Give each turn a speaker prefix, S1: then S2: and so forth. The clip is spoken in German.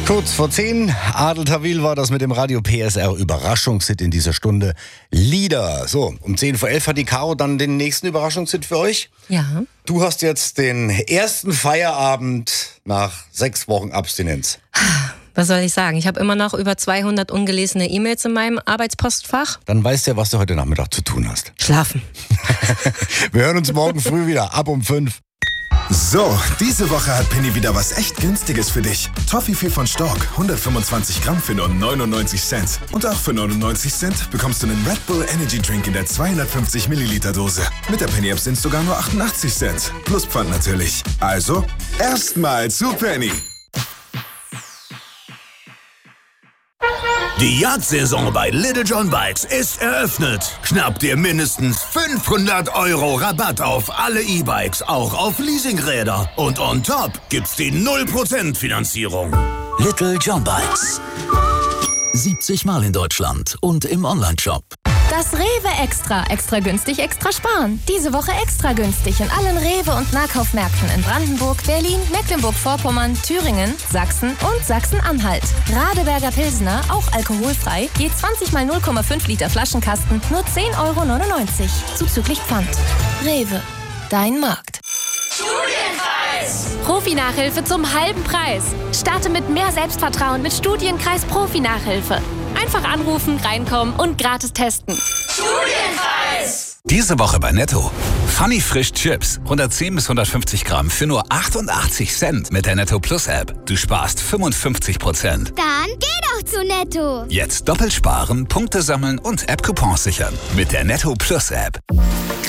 S1: Kurz vor 10, Adel Tawil war das mit dem Radio PSR Überraschungshit in dieser Stunde. Lieder. So, um 10 vor 11 hat die Caro dann den nächsten Überraschungshit für euch.
S2: Ja.
S1: Du hast jetzt den ersten Feierabend nach 6 Wochen Abstinenz.
S2: Was soll ich sagen? Ich habe immer noch über 200 ungelesene E-Mails in meinem Arbeitspostfach.
S1: Dann weißt du ja, was du heute Nachmittag zu tun hast.
S2: Schlafen.
S1: Wir hören uns morgen früh wieder, ab um 5.
S3: So, diese Woche hat Penny wieder was echt Günstiges für dich. Toffifee von Stork, 125 Gramm für nur 99 Cent. Und auch für 99 Cent bekommst du einen Red Bull Energy Drink in der 250 Milliliter Dose. Mit der Penny App sind es sogar nur 88 Cent. Plus Pfand natürlich. Also, erstmal zu Penny.
S4: Die Jagdsaison bei Little John Bikes ist eröffnet. Schnapp dir mindestens 500 € Rabatt auf alle E-Bikes, auch auf Leasingräder. Und on top gibt's die 0% Finanzierung.
S5: Little John Bikes. 70 Mal in Deutschland und im Onlineshop.
S6: Das Rewe Extra. Extra günstig, extra sparen. Diese Woche extra günstig in allen Rewe- und Nahkaufmärkten in Brandenburg, Berlin, Mecklenburg-Vorpommern, Thüringen, Sachsen und Sachsen-Anhalt. Radeberger Pilsner, auch alkoholfrei, je 20 mal 0,5 Liter Flaschenkasten, nur 10,99 €, zuzüglich Pfand. Rewe, dein Markt.
S7: Studienkreis! Profi-Nachhilfe zum halben Preis. Starte mit mehr Selbstvertrauen mit Studienkreis Profi-Nachhilfe. Einfach anrufen, reinkommen und gratis testen.
S5: Studienkreis! Diese Woche bei Netto. Funny Frisch Chips. 110 bis 150 Gramm für nur 88 Cent mit der Netto Plus App. Du sparst 55%.
S8: Dann geh doch zu Netto.
S5: Jetzt doppelt sparen, Punkte sammeln und App-Coupons sichern. Mit der Netto Plus App.